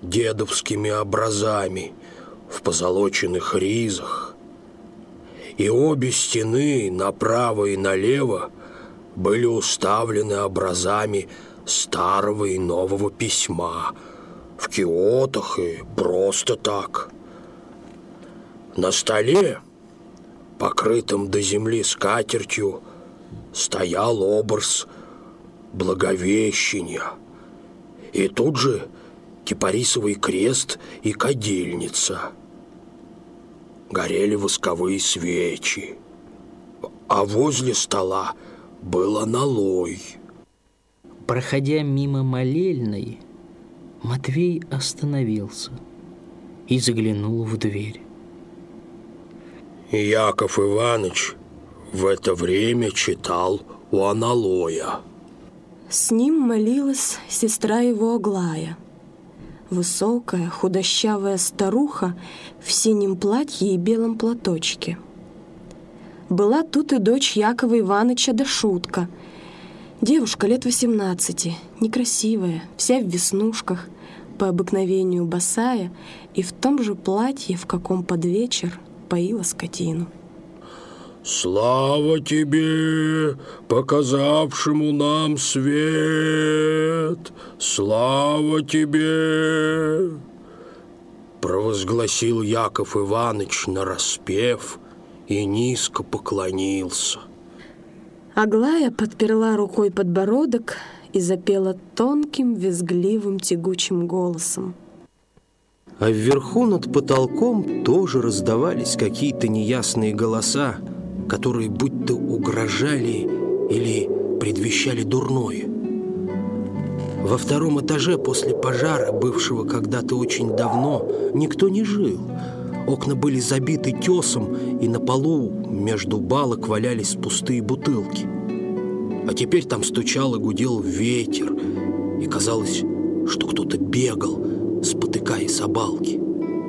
дедовскими образами в позолоченных ризах. И обе стены, направо и налево, были уставлены образами старого и нового письма, в киотах и просто так. На столе, покрытом до земли скатертью, стоял образ Благовещения, и тут же кипарисовый крест и кадильница. Горели восковые свечи, а возле стола был аналой. Проходя мимо молельной, Матвей остановился и заглянул в дверь. Яков Иванович в это время читал у аналоя. С ним молилась сестра его Аглая. Высокая, худощавая старуха в синем платье и белом платочке. Была тут и дочь Якова Ивановича Дашутка. Девушка лет 18, некрасивая, вся в веснушках, по обыкновению босая и в том же платье, в каком под вечер поила скотину. «Слава тебе, показавшему нам свет! Слава тебе!» провозгласил Яков Иванович нараспев и низко поклонился. Аглая подперла рукой подбородок и запела тонким, визгливым, тягучим голосом. А вверху над потолком тоже раздавались какие-то неясные голоса, которые будто угрожали или предвещали дурное. Во втором этаже после пожара, бывшего когда-то очень давно, никто не жил. Окна были забиты тесом, и на полу между балок валялись пустые бутылки. А теперь там стучал и гудел ветер, и казалось, что кто-то бегал, спотыкаясь о балки.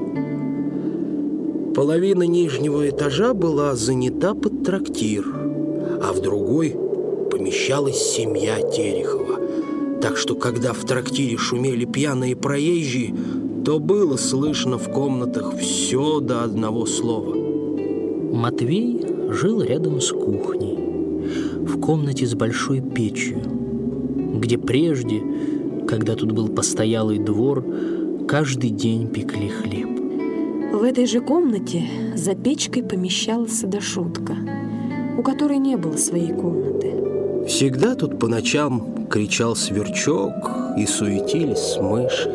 Половина нижнего этажа была занята под трактир, а в другой помещалась семья Терехова. Так что, когда в трактире шумели пьяные проезжие, то было слышно в комнатах все до одного слова. Матвей жил рядом с кухней, в комнате с большой печью, где прежде, когда тут был постоялый двор, каждый день пекли хлеб. В этой же комнате за печкой помещалась Дашутка, у которой не было своей комнаты. Всегда тут по ночам кричал сверчок и суетились мыши.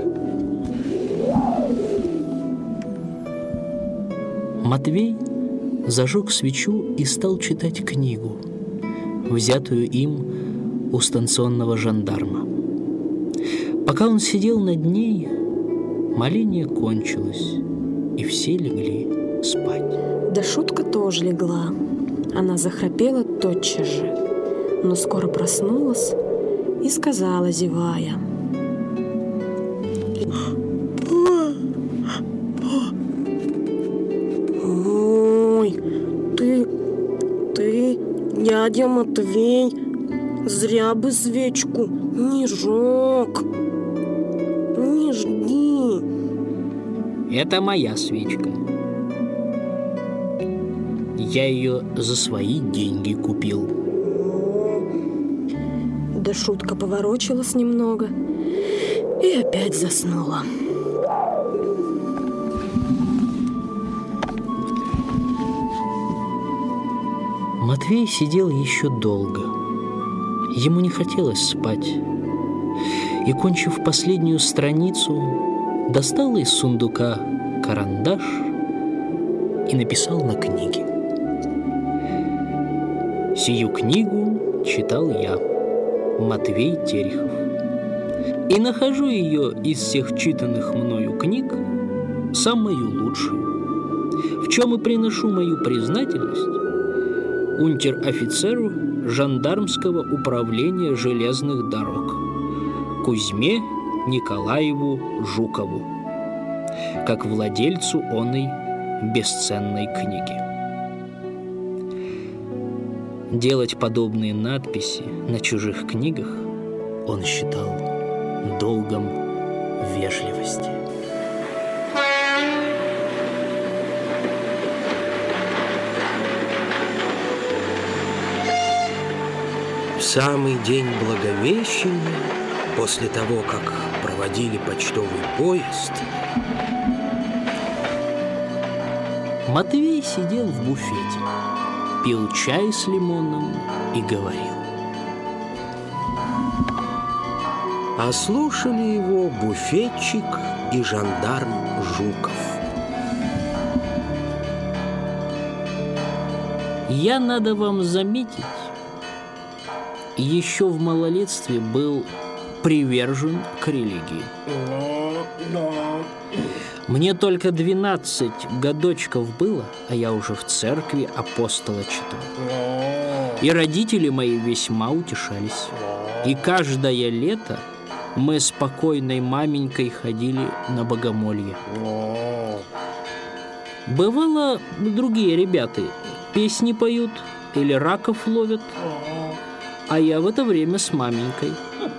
Матвей зажег свечу и стал читать книгу, взятую им у станционного жандарма. Пока он сидел над ней, моление кончилось, и все легли спать. Дашутка тоже легла. Она захрапела тотчас же, но скоро проснулась и сказала, зевая: «Ой, ты, дядя Матвей, зря бы свечку не жег. Не жги». Это моя свечка. Я ее за свои деньги купил. Дашутка поворочилась немного и опять заснула. Матвей сидел еще долго. Ему не хотелось спать. И, кончив последнюю страницу, достал из сундука карандаш и написал на книге. Сию книгу читал я, Матвей Терехов, и нахожу ее из всех читанных мною книг самую лучшую, в чем и приношу мою признательность унтер-офицеру жандармского управления железных дорог Кузьме Николаеву Жукову, как владельцу оной бесценной книги. Делать подобные надписи на чужих книгах он считал долгом вежливости. самый день Благовещения, после того, как проводили почтовый поезд, Матвей сидел в буфете, пил чай с лимоном и говорил. а слушали его буфетчик и жандарм Жуков. Я, надо вам заметить, еще в малолетстве был привержен к религии. Мне только 12 годочков было, а я уже в церкви апостола читал. И родители мои весьма утешались. И каждое лето мы с покойной маменькой ходили на богомолье. Бывало, другие ребята песни поют или раков ловят, а я в это время с маменькой.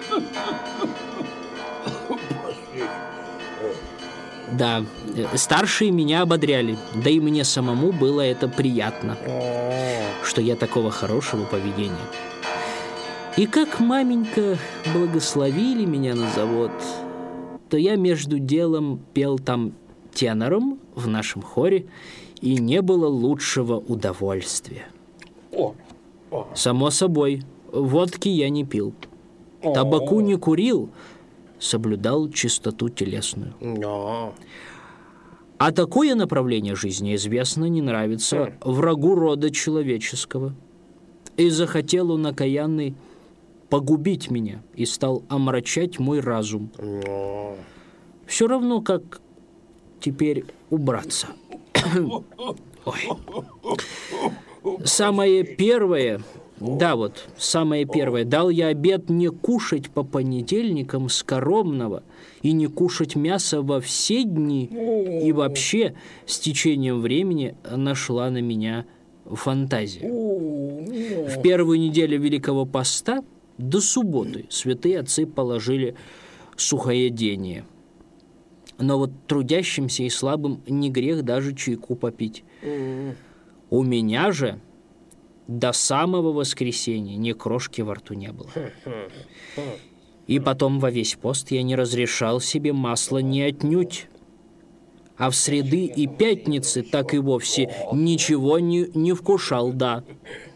Да, старшие меня ободряли, да и мне самому было это приятно, что я такого хорошего поведения. И как маменька благословили меня на завод, то я между делом пел там тенором в нашем хоре, и не было лучшего удовольствия. Само собой, водки я не пил, табаку не курил, соблюдал чистоту телесную. А такое направление жизни, известно, не нравится врагу рода человеческого. И захотел он окаянный погубить меня и стал омрачать мой разум. Все равно, как теперь убраться. Ой. Самое первое, дал я обет не кушать по понедельникам скоромного и не кушать мясо во все дни. И вообще, с течением времени нашла на меня фантазия. В первую неделю Великого Поста до субботы святые отцы положили сухоедение. Но вот трудящимся и слабым не грех даже чайку попить. У меня же до самого воскресенья ни крошки во рту не было. И потом во весь пост я не разрешал себе масла ни отнюдь. А в среды и пятницы так и вовсе ничего не вкушал, да.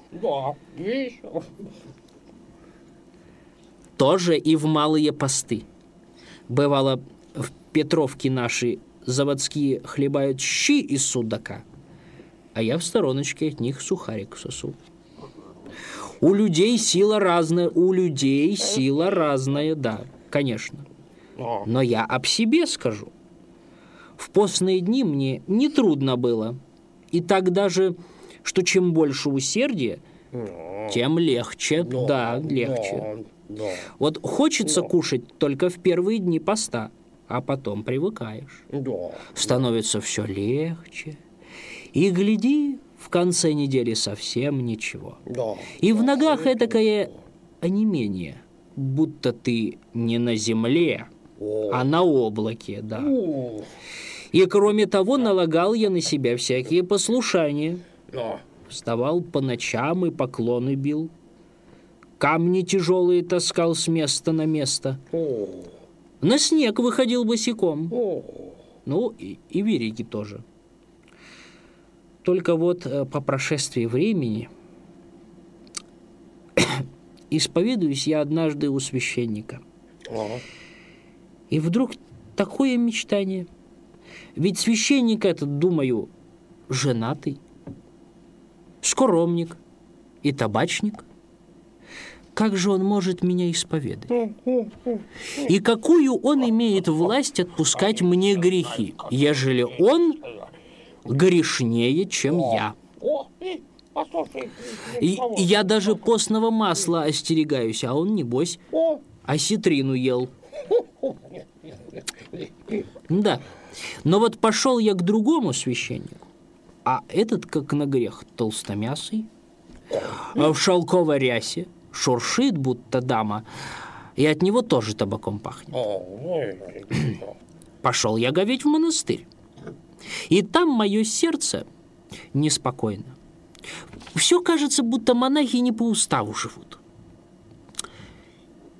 Тоже и в малые посты. Бывало, в Петровке наши заводские хлебают щи из судака, а я в стороночке от них сухарик сосу. У людей сила разная, да, конечно. Но я об себе скажу. В постные дни мне нетрудно было. И так даже, что чем больше усердия, тем легче. Да, легче. Вот хочется кушать только в первые дни поста, а потом привыкаешь. Становится все легче. И гляди, в конце недели совсем ничего. И в ногах этакое онемение, будто ты не на земле, а на облаке, да. И кроме того, налагал я на себя всякие послушания. Вставал по ночам и поклоны бил. Камни тяжелые таскал с места на место. На снег выходил босиком. Ну, и вереги тоже. Только вот по прошествии времени исповедуюсь я однажды у священника. И вдруг такое мечтание. Ведь священник этот, думаю, женатый, скоромник и табачник. Как же он может меня исповедать? И какую он имеет власть отпускать мне грехи, ежели он грешнее, чем я? И я даже постного масла остерегаюсь, а он, небось, осетрину ел. Да, но вот пошел я к другому священнику, а этот, как на грех, толстомясый, в шелковой рясе, шуршит, будто дама, и от него тоже табаком пахнет. Пошел я говеть в монастырь, и там мое сердце неспокойно. Все кажется, будто монахи не по уставу живут.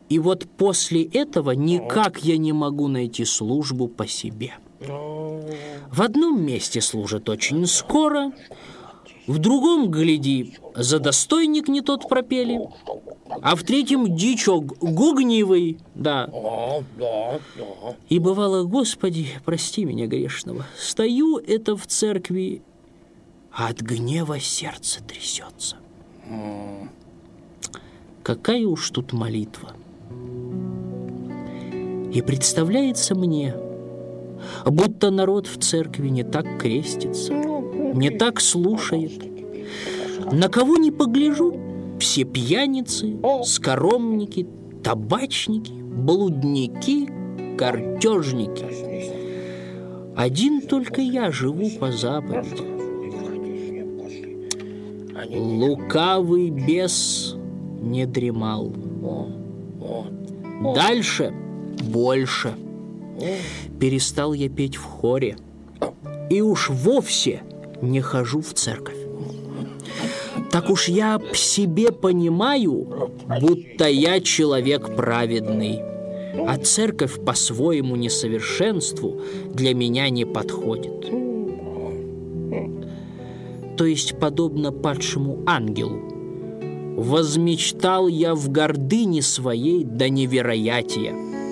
И вот после этого никак я не могу найти службу по себе. В одном месте служат очень скоро, в другом, гляди, за достойник не тот пропели, а в третьем дичок гугнивый, да. И бывало, Господи, прости меня грешного, стою это в церкви, а от гнева сердце трясется. Какая уж тут молитва. И представляется мне, будто народ в церкви не так крестится, не так слушает. На кого ни погляжу, все пьяницы, скоромники, табачники, блудники, картежники. Один только я живу по заповеди. Лукавый бес не дремал. Дальше больше. Перестал я петь в хоре, и уж вовсе не хожу в церковь. Так уж я по себе понимаю, будто я человек праведный, а церковь по своему несовершенству для меня не подходит. То есть, подобно падшему ангелу, возмечтал я в гордыне своей до невероятия.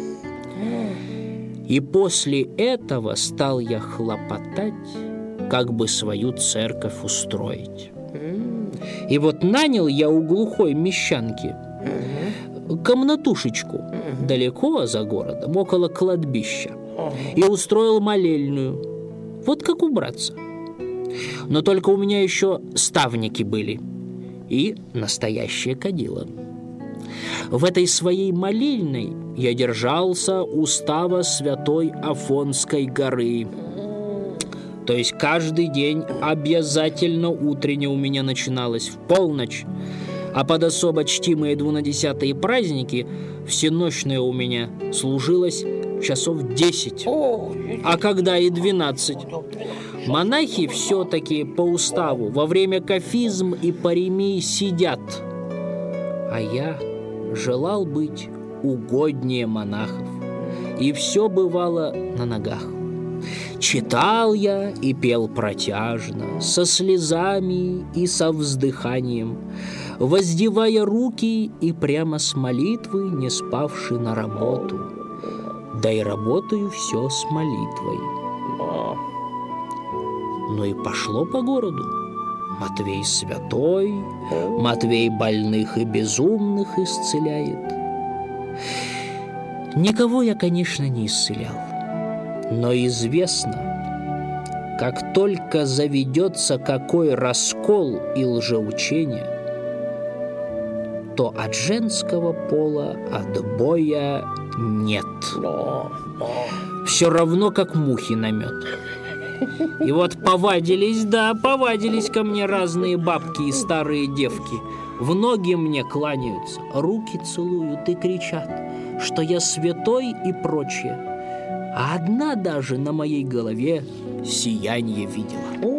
И после этого стал я хлопотать, как бы свою церковь устроить. И вот нанял я у глухой мещанки комнатушечку далеко за городом, около кладбища, и устроил молельную, вот как убраться. Но только у меня еще ставники были и настоящее кадило. В этой своей молельной я держался устава святой Афонской горы. То есть каждый день обязательно утренне у меня начиналось в полночь, а под особо чтимые 12-е праздники всеночное у меня служилось часов 10, а когда и 12. Монахи все-таки по уставу во время кафизм и паремий сидят, а я желал быть угоднее монахов, и все бывало на ногах. Читал я и пел протяжно, со слезами и со вздыханием, воздевая руки и прямо с молитвы, не спавши на работу. Да и работаю все с молитвой. Ну и пошло по городу. Матвей святой, Матвей больных и безумных исцеляет. Никого я, конечно, не исцелял, но известно, как только заведется какой раскол и лжеучение, то от женского пола отбоя нет. Все равно, как мухи на мед. И вот повадились ко мне разные бабки и старые девки. В ноги мне кланяются, руки целуют и кричат, что я святой и прочее. А одна даже на моей голове сияние видела.